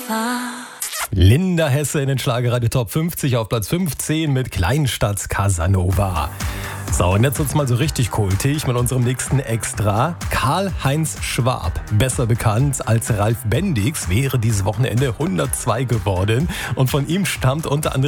Gefahr. Linda Hesse in den Schlagerradio Top 50 auf Platz 15 mit Kleinstadt Casanova. So, und jetzt wird's mal so richtig kultig mit unserem nächsten Extra. Karl-Heinz Schwab, besser bekannt als Ralf Bendix, wäre dieses Wochenende 102 geworden. Und von ihm stammt unter anderem